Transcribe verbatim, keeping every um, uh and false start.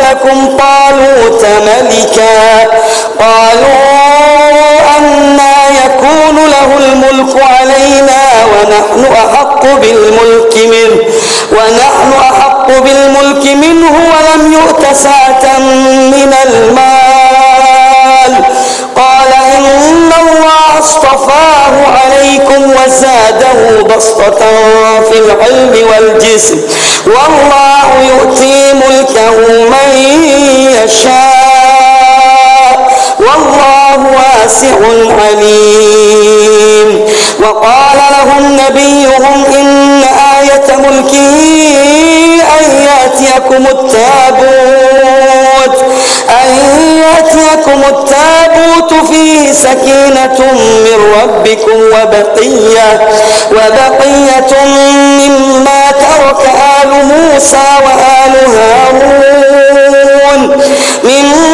لكم طالوت ملكا قالوا أنى يكون له الملك علينا ونحن أحق بالملك منه ونحن أحق بالملك منه ولم يؤت سعة من المال قال إن الله اصطفاه عليكم وزاده بسطة في العلم والجسم والله يؤتي ملكه من يشاء والله واسع عليم. وقال لهم نبيهم إن آية ملكه أن يأتيكم التابوت أن يأتيكم التابوت فيه سكينة من ربكم وبقية وبقية مما ترك آل موسى وآل هارون مما